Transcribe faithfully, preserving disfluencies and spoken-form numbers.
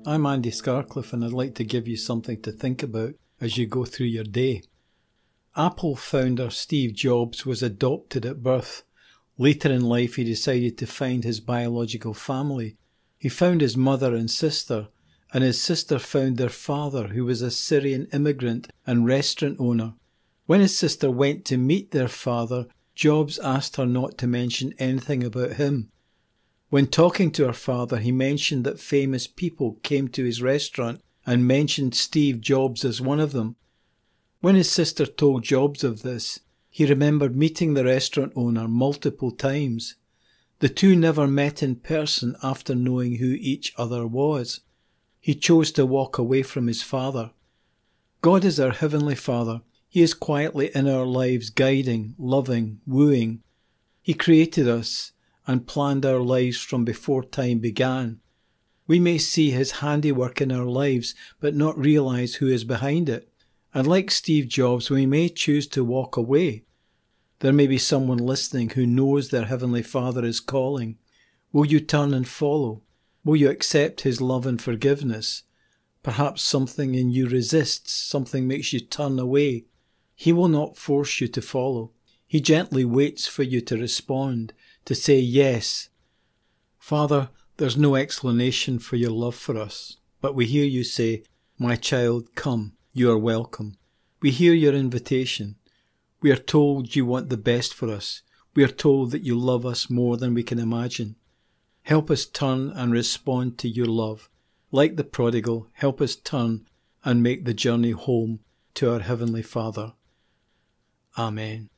I'm Andy Scarcliffe, and I'd like to give you something to think about as you go through your day. Apple founder Steve Jobs was adopted at birth. Later in life he decided to find his biological family. He found his mother and sister, and his sister found their father, who was a Syrian immigrant and restaurant owner. When his sister went to meet their father, Jobs asked her not to mention anything about him. When talking to her father, he mentioned that famous people came to his restaurant and mentioned Steve Jobs as one of them. When his sister told Jobs of this, he remembered meeting the restaurant owner multiple times. The two never met in person after knowing who each other was. He chose to walk away from his father. God is our Heavenly Father. He is quietly in our lives, guiding, loving, wooing. He created us and planned our lives from before time began. We may see his handiwork in our lives, but not realise who is behind it. And like Steve Jobs, we may choose to walk away. There may be someone listening who knows their Heavenly Father is calling. Will you turn and follow? Will you accept his love and forgiveness? Perhaps something in you resists, something makes you turn away. He will not force you to follow. He gently waits for you to respond, to say yes. Father, there's no explanation for your love for us, but we hear you say, "My child, come, you are welcome." We hear your invitation. We are told you want the best for us. We are told that you love us more than we can imagine. Help us turn and respond to your love. Like the prodigal, help us turn and make the journey home to our Heavenly Father. Amen.